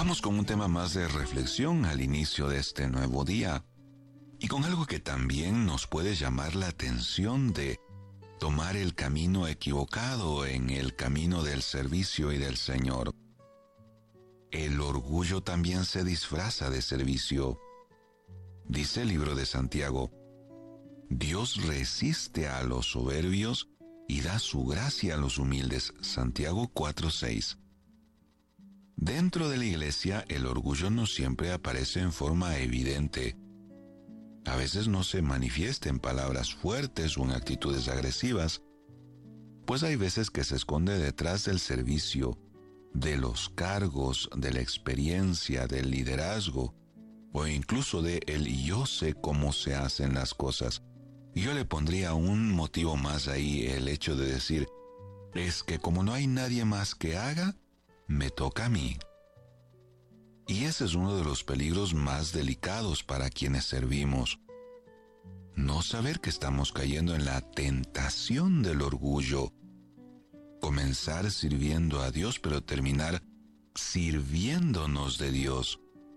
Vamos con un tema más de reflexión al inicio de este nuevo día y con algo que también nos puede llamar la atención de tomar el camino equivocado en el camino del servicio y del Señor. El orgullo también se disfraza de servicio. Dice el libro de Santiago: Dios resiste a los soberbios y da su gracia a los humildes. Santiago 4:6. Dentro de la iglesia, el orgullo no siempre aparece en forma evidente. A veces no se manifiesta en palabras fuertes o en actitudes agresivas, pues hay veces que se esconde detrás del servicio, de los cargos, de la experiencia, del liderazgo, o incluso de el yo sé cómo se hacen las cosas. Yo le pondría un motivo más ahí, el hecho de decir, es que como no hay nadie más que haga, me toca a mí. Y ese es uno de los peligros más delicados para quienes servimos. No saber que estamos cayendo en la tentación del orgullo. Comenzar sirviendo a Dios, pero terminar sirviéndonos de Dios.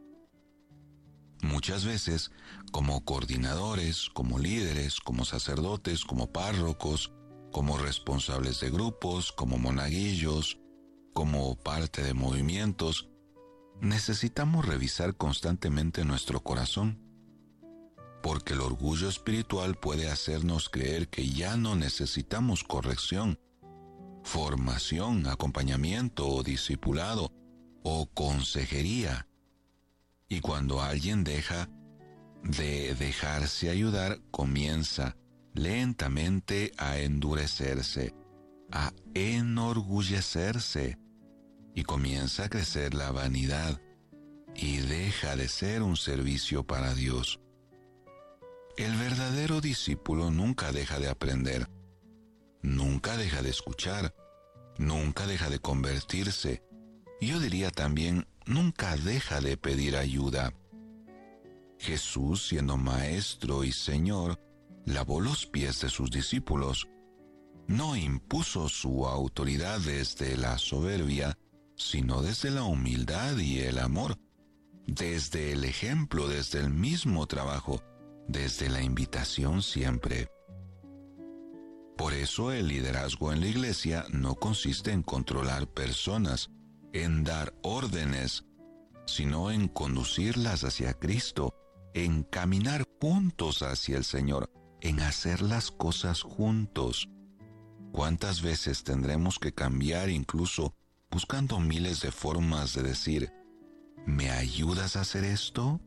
Muchas veces, como coordinadores, como líderes, como sacerdotes, como párrocos, como responsables de grupos, como monaguillos, como parte de movimientos, necesitamos revisar constantemente nuestro corazón, porque el orgullo espiritual puede hacernos creer que ya no necesitamos corrección, formación, acompañamiento o discipulado o consejería. Y cuando alguien deja de dejarse ayudar, comienza lentamente a endurecerse, a enorgullecerse, y comienza a crecer la vanidad y deja de ser un servicio para Dios. El verdadero discípulo nunca deja de aprender, nunca deja de escuchar, nunca deja de convertirse. Yo diría también, nunca deja de pedir ayuda. Jesús, siendo Maestro y Señor, lavó los pies de sus discípulos. No impuso su autoridad desde la soberbia, sino desde la humildad y el amor, desde el ejemplo, desde el mismo trabajo, desde la invitación siempre. Por eso el liderazgo en la iglesia no consiste en controlar personas, en dar órdenes, sino en conducirlas hacia Cristo, en caminar juntos hacia el Señor, en hacer las cosas juntos. ¿Cuántas veces tendremos que cambiar incluso buscando miles de formas de decir, ¿me ayudas a hacer esto?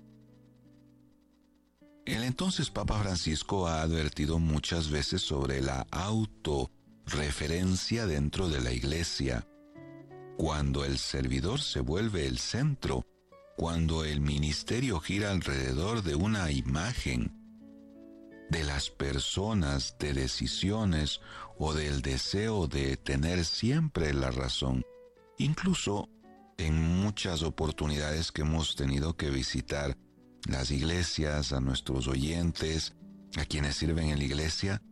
El entonces Papa Francisco ha advertido muchas veces sobre la autorreferencia dentro de la iglesia. Cuando el servidor se vuelve el centro, cuando el ministerio gira alrededor de una imagen, de las personas, de decisiones o del deseo de tener siempre la razón. Incluso en muchas oportunidades que hemos tenido que visitar las iglesias, a nuestros oyentes, a quienes sirven en la iglesia,